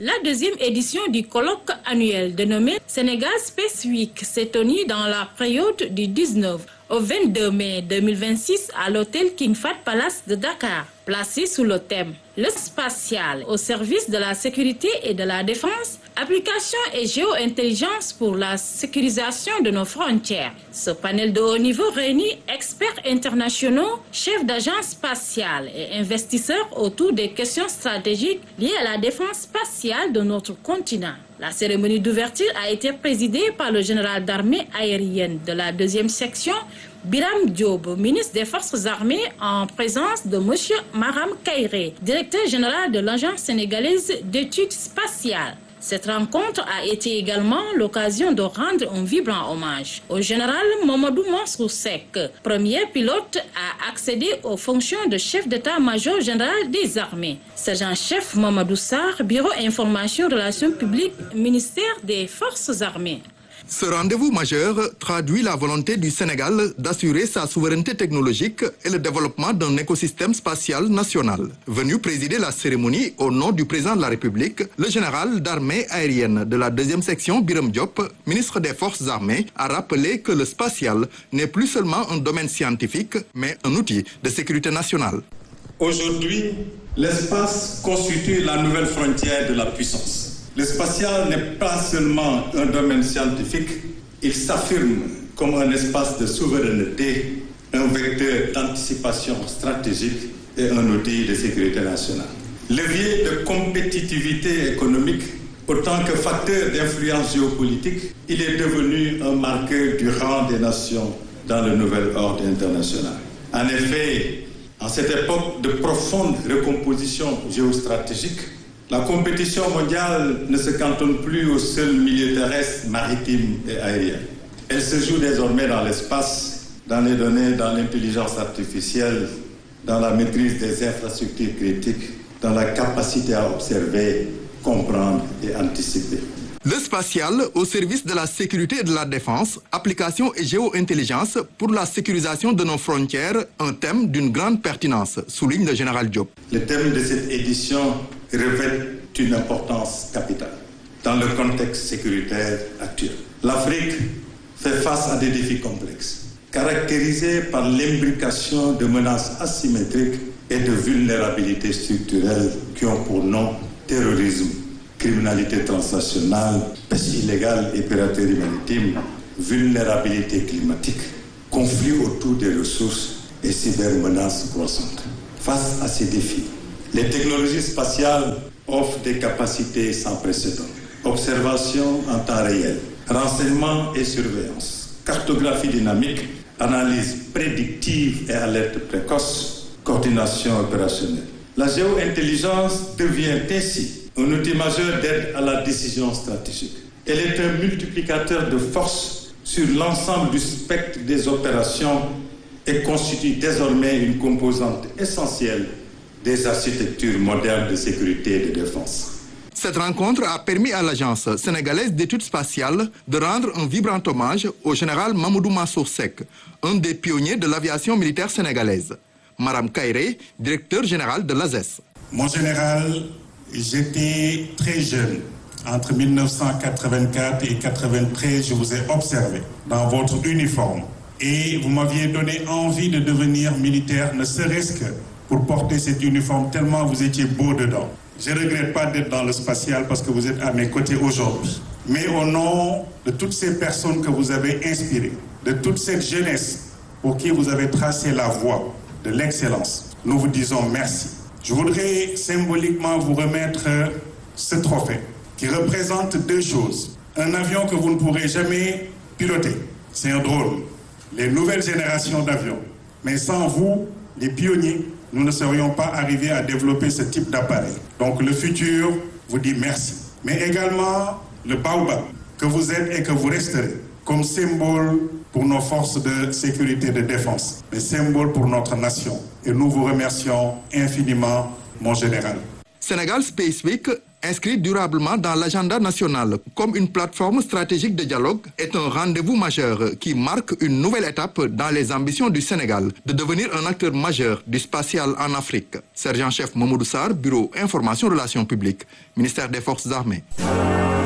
La deuxième édition du colloque annuel dénommé Sénégal Space Week s'est tenue dans la période du 19 au 22 mai 2026 à l'hôtel King Fahd Palace de Dakar, placé sous le thème « Le spatial au service de la sécurité et de la défense, applications et géo-intelligence pour la sécurisation de nos frontières ». Ce panel de haut niveau réunit experts internationaux, chefs d'agences spatiales et investisseurs autour des questions stratégiques liées à la défense spatiale de notre continent. La cérémonie d'ouverture a été présidée par le général d'armée aérienne de la 2e section, Biram Diop, ministre des Forces armées, en présence de M. Maram Kairé, directeur général de l'Agence sénégalaise d'études spatiales. Cette rencontre a été également l'occasion de rendre un vibrant hommage au général Mamadou Mansour Seck, premier pilote à accéder aux fonctions de chef d'état-major général des armées. Sergent-chef Mamadou Sarr, Bureau Information Relations publiques, ministère des Forces armées. Ce rendez-vous majeur traduit la volonté du Sénégal d'assurer sa souveraineté technologique et le développement d'un écosystème spatial national. Venu présider la cérémonie au nom du président de la République, le général d'armée aérienne de la 2e section, Biram Diop, ministre des Forces armées, a rappelé que le spatial n'est plus seulement un domaine scientifique, mais un outil de sécurité nationale. Aujourd'hui, l'espace constitue la nouvelle frontière de la puissance. Le spatial n'est pas seulement un domaine scientifique, il s'affirme comme un espace de souveraineté, un vecteur d'anticipation stratégique et un outil de sécurité nationale. Levier de compétitivité économique, autant que facteur d'influence géopolitique, il est devenu un marqueur du rang des nations dans le nouvel ordre international. En effet, en cette époque de profonde recomposition géostratégique, la compétition mondiale ne se cantonne plus au seul milieu terrestre, maritime et aérien. Elle se joue désormais dans l'espace, dans les données, dans l'intelligence artificielle, dans la maîtrise des infrastructures critiques, dans la capacité à observer, comprendre et anticiper. Le spatial au service de la sécurité et de la défense, applications et géo-intelligence pour la sécurisation de nos frontières, un thème d'une grande pertinence, souligne le général Diop. Le thème de cette édition revêt une importance capitale dans le contexte sécuritaire actuel. L'Afrique fait face à des défis complexes, caractérisés par l'imbrication de menaces asymétriques et de vulnérabilités structurelles qui ont pour nom terrorisme, criminalité transnationale, pêche illégale et piraterie maritime, vulnérabilité climatique, conflits autour des ressources et cybermenaces croissantes. Face à ces défis, les technologies spatiales offrent des capacités sans précédent. Observation en temps réel, renseignement et surveillance, cartographie dynamique, analyse prédictive et alerte précoce, coordination opérationnelle. La géo-intelligence devient ainsi un outil majeur d'aide à la décision stratégique. Elle est un multiplicateur de force sur l'ensemble du spectre des opérations et constitue désormais une composante essentielle des architectures modernes de sécurité et de défense. Cette rencontre a permis à l'Agence sénégalaise d'études spatiales de rendre un vibrant hommage au général Mamadou Mansour Seck, un des pionniers de l'aviation militaire sénégalaise. Maram Kairé, directeur général de l'ASES. Mon général, j'étais très jeune. Entre 1984 et 1993, je vous ai observé dans votre uniforme. Et vous m'aviez donné envie de devenir militaire, ne serait-ce que pour porter cet uniforme, tellement vous étiez beau dedans. Je ne regrette pas d'être dans le spatial parce que vous êtes à mes côtés aujourd'hui. Mais au nom de toutes ces personnes que vous avez inspirées, de toute cette jeunesse pour qui vous avez tracé la voie de l'excellence, nous vous disons merci. Je voudrais symboliquement vous remettre ce trophée qui représente deux choses. Un avion que vous ne pourrez jamais piloter, c'est un drone. Les nouvelles générations d'avions. Mais sans vous, les pionniers, nous ne serions pas arrivés à développer ce type d'appareil. Donc le futur vous dit merci. Mais également le baobab que vous êtes et que vous resterez comme symbole pour nos forces de sécurité et de défense, mais symbole pour notre nation. Et nous vous remercions infiniment, mon général. Sénégal Space Week inscrit durablement dans l'agenda national comme une plateforme stratégique de dialogue, est un rendez-vous majeur qui marque une nouvelle étape dans les ambitions du Sénégal de devenir un acteur majeur du spatial en Afrique. Sergent-chef Mamadou Sarr, Bureau Information Relations publiques, ministère des Forces armées.